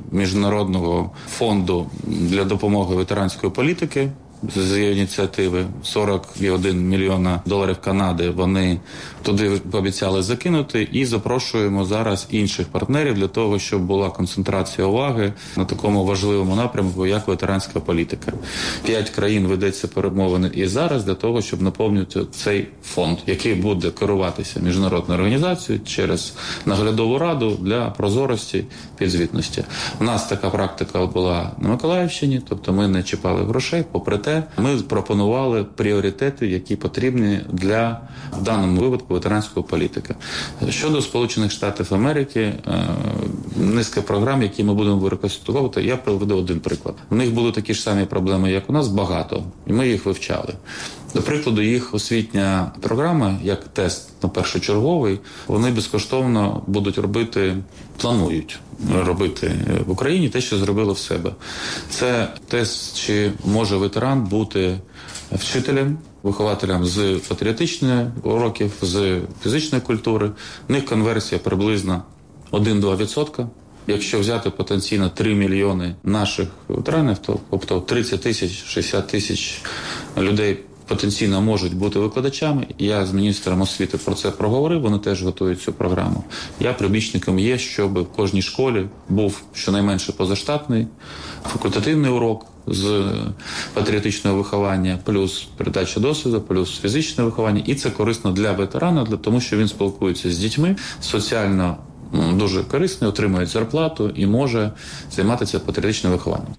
Міжнародного фонду для допомоги ветеранської політики. З ініціативи $41 мільйона Канади вони туди обіцяли закинути, і запрошуємо зараз інших партнерів для того, щоб була концентрація уваги на такому важливому напрямку, як ветеранська політика. 5 країн ведеться перемовини і зараз для того, щоб наповнити цей фонд, який буде керуватися міжнародною організацією через наглядову раду для прозорості, підзвітності. У нас така практика була на Миколаївщині, тобто ми не чіпали грошей, попри те, ми пропонували пріоритети, які потрібні для, в даному випадку, ветеранської політики. Щодо Сполучених Штатів Америки, низка програм, які ми будемо використовувати, я приведу один приклад. У них були такі ж самі проблеми, як у нас, багато, і ми їх вивчали. До прикладу, їх освітня програма, як тест на першочерговий, вони безкоштовно будуть планують робити в Україні те, що зробили в себе. Це тест, чи може ветеран бути вчителем, вихователем з патріотичних уроків, з фізичної культури. В них конверсія приблизно 1-2%. Якщо взяти потенційно 3 мільйони наших ветеранів, тобто 30 тисяч, 60 тисяч людей потенційно можуть бути викладачами. Я з міністром освіти про це проговорив, вони теж готують цю програму. Я прибічником є, щоб в кожній школі був щонайменше позаштатний факультативний урок з патріотичного виховання, плюс передача досвіду, плюс фізичне виховання. І це корисно для ветерана, тому що він спілкується з дітьми, соціально дуже корисний, отримує зарплату і може займатися патріотичним вихованням.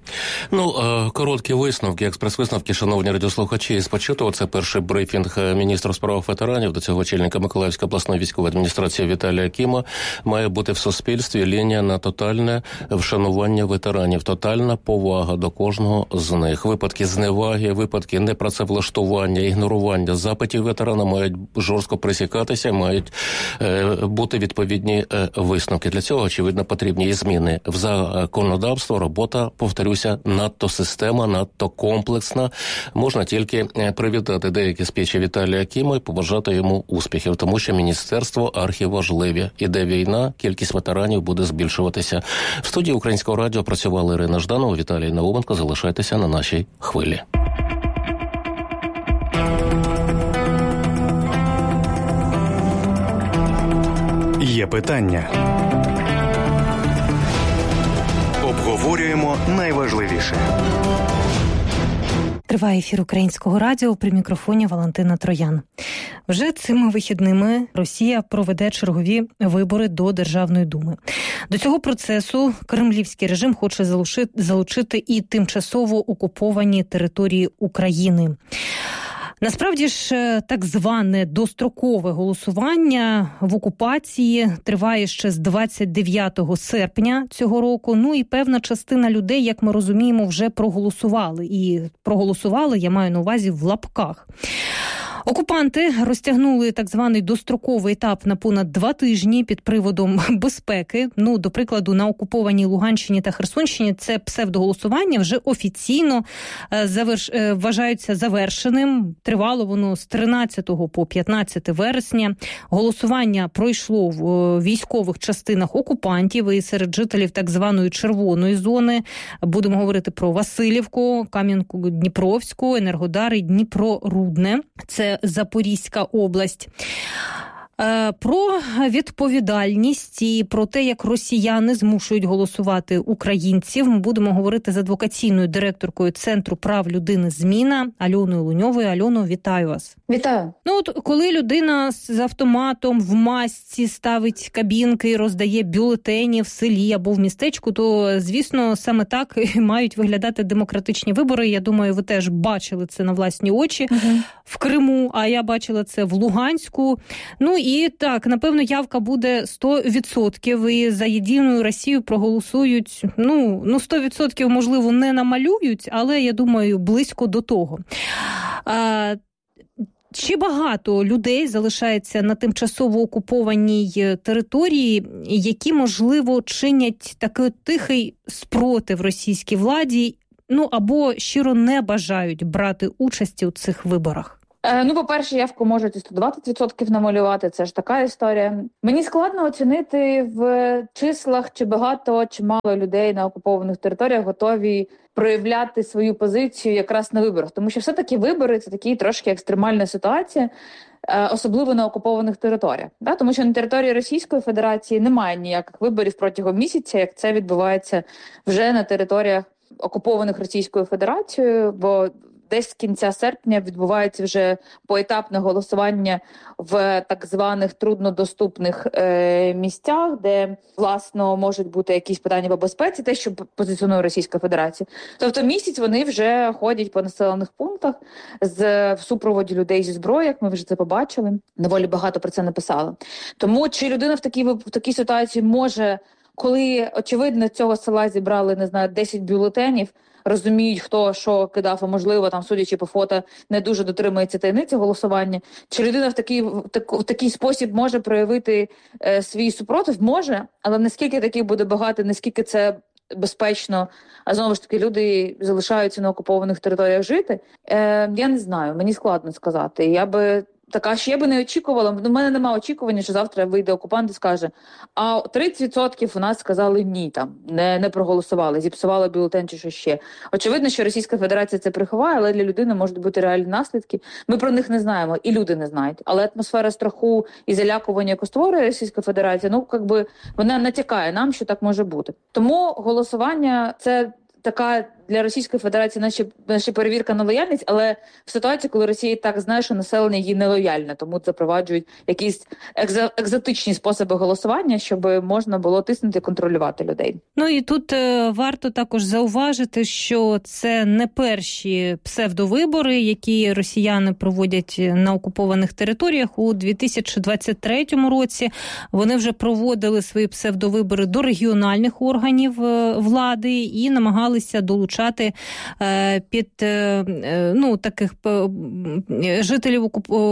Короткі висновки, експрес-висновки, шановні радіослухачі, з почутого. Це перший брифінг міністра у справах ветеранів, до цього очільника Миколаївської обласної військової адміністрації Віталія Кіма. Має бути в суспільстві лінія на тотальне вшанування ветеранів, тотальна повага до кожного з них. Випадки зневаги, випадки непрацевлаштування, ігнорування запитів ветерана мають жорстко пресікатися, мають бути відповідні висновки. Для цього, очевидно, потрібні і зміни в законодавство, робота, повторюся, надто система, надто комплексна. Можна тільки привітати деякі спічі Віталія Кіма і побажати йому успіхів, тому що міністерство архіважливе. Іде війна, кількість ветеранів буде збільшуватися. В студії Українського радіо працювали Ірина Жданова, Віталій Науменко. Залишайтеся на нашій хвилі. Є питання. Обговорюємо найважливіше. Триває ефір Українського радіо, при мікрофоні Валентина Троян. Вже цими вихідними Росія проведе чергові вибори до Державної думи. До цього процесу кремлівський режим хоче залучити і тимчасово окуповані території України. Насправді ж, так зване дострокове голосування в окупації триває ще з 29 серпня цього року. Ну і певна частина людей, як ми розуміємо, вже проголосували. І проголосували, я маю на увазі, в лапках. Окупанти розтягнули так званий достроковий етап на понад 2 тижні під приводом безпеки. До прикладу, на окупованій Луганщині та Херсонщині це псевдоголосування вже офіційно вважається завершеним. Тривало воно з 13 по 15 вересня. Голосування пройшло в військових частинах окупантів і серед жителів так званої червоної зони. Будемо говорити про Василівку, Кам'янку-Дніпровську, Енергодар і Дніпро-Рудне. Це Запорізька область. Про відповідальність і про те, як росіяни змушують голосувати українців, ми будемо говорити з адвокаційною директоркою Центру прав людини «Зміна» Альоною Луньовою. Альоно, вітаю вас. Вітаю. Коли людина з автоматом в масці ставить кабінки і роздає бюлетені в селі або в містечку, то, звісно, саме так мають виглядати демократичні вибори. Я думаю, ви теж бачили це на власні очі в Криму, а я бачила це в Луганську. І так, напевно, явка буде 100%, і за Єдину Росію проголосують, 100% можливо не намалюють, але, я думаю, близько до того. Чи багато людей залишається на тимчасово окупованій території, які, можливо, чинять такий тихий спротив російській владі, або щиро не бажають брати участі у цих виборах? По-перше, явку можуть і 120% намалювати, це ж така історія. Мені складно оцінити в числах, чи багато, чи мало людей на окупованих територіях готові проявляти свою позицію якраз на виборах. Тому що все-таки вибори – це такі трошки екстремальна ситуація, особливо на окупованих територіях. Да? Тому що на території Російської Федерації немає ніяких виборів протягом місяця, як це відбувається вже на територіях окупованих Російською Федерацією, бо десь з кінця серпня відбувається вже поетапне голосування в так званих труднодоступних місцях, де, власно, можуть бути якісь питання по безпеці, те, що позиціонує Російська Федерація. Тобто місяць вони вже ходять по населених пунктах в супроводі людей зі зброєю, як ми вже це побачили. Доволі багато про це написали. Тому чи людина в такій ситуації може, коли, очевидно, цього села зібрали, 10 бюлетенів, розуміють, хто що кидав, а можливо, там, судячи по фото, не дуже дотримується таємниці голосування. Чи людина в такий спосіб може проявити свій супротив? Може, але наскільки таких буде багато, наскільки це безпечно, а знову ж таки люди залишаються на окупованих територіях жити, я не знаю, мені складно сказати. Я би не очікувала, в мене немає очікування, що завтра вийде окупант і скаже, а 30% у нас сказали ні, там, не проголосували, зіпсували бюлетень чи що ще. Очевидно, що Російська Федерація це приховає, але для людини можуть бути реальні наслідки. Ми про них не знаємо, і люди не знають. Але атмосфера страху і залякування, яку створює Російська Федерація, вона натякає нам, що так може бути. Тому голосування – це така для Російської Федерації наче перевірка на лояльність, але в ситуації, коли Росія так знає, що населення їй нелояльне, тому запроваджують якісь екзотичні способи голосування, щоб можна було тиснути і контролювати людей. І тут варто також зауважити, що це не перші псевдовибори, які росіяни проводять на окупованих територіях. У 2023 році вони вже проводили свої псевдовибори до регіональних органів влади і намагалися долучати під таких жителів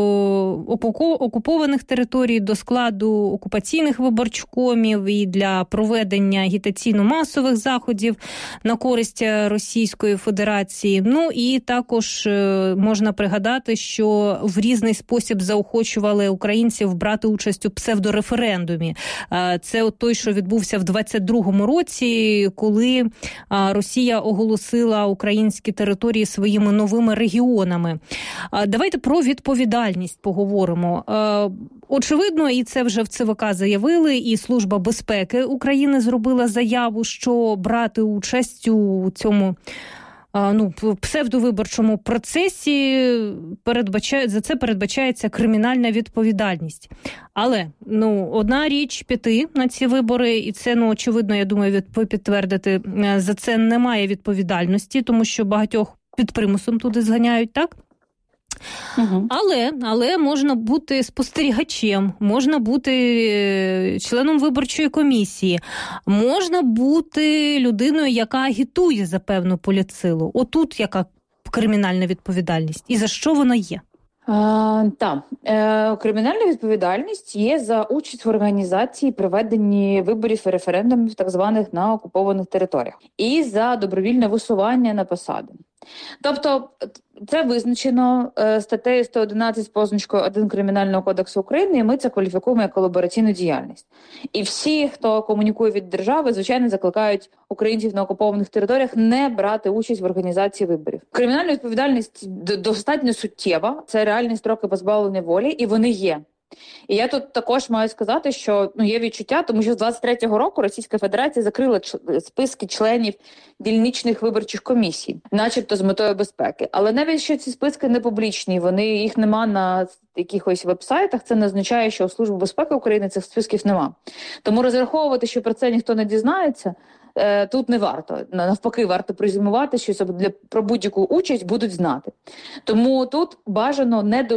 окупованих територій до складу окупаційних виборчкомів і для проведення агітаційно-масових заходів на користь Російської Федерації. І також можна пригадати, що в різний спосіб заохочували українців брати участь у псевдореферендумі. Це той, що відбувся в 22-му році, коли Росія оголосила українські території своїми новими регіонами. Давайте про відповідальність поговоримо. Очевидно, і це вже в ЦВК заявили, і Служба безпеки України зробила заяву, що брати участь у цьому псевдовиборчому процесі за це передбачається кримінальна відповідальність. Але, одна річ піти на ці вибори, і це, очевидно, я думаю, ви підтвердите, за це немає відповідальності, тому що багатьох під примусом туди зганяють, так? Угу. Але можна бути спостерігачем, можна бути членом виборчої комісії, можна бути людиною, яка агітує за певну політсилу. Отут яка кримінальна відповідальність? І за що вона є? Кримінальна відповідальність є за участь в організації проведенні виборів і референдумів так званих на окупованих територіях і за добровільне висування на посади. Тобто це визначено статтею 111 з позначкою 1 Кримінального кодексу України, і ми це кваліфікуємо як колабораційну діяльність. І всі, хто комунікує від держави, звичайно, закликають українців на окупованих територіях не брати участь в організації виборів. Кримінальна відповідальність достатньо суттєва, це реальні строки позбавлення волі, і вони є. І я тут також маю сказати, що є відчуття, тому що з 23-го року Російська Федерація закрила списки членів дільничних виборчих комісій, начебто з метою безпеки. Але навіть що ці списки не публічні, їх нема на якихось веб-сайтах, це не означає, що у Служби безпеки України цих списків нема. Тому розраховувати, що про це ніхто не дізнається, тут не варто. Навпаки, варто презюмувати, що про будь-яку участь будуть знати. Тому тут бажано не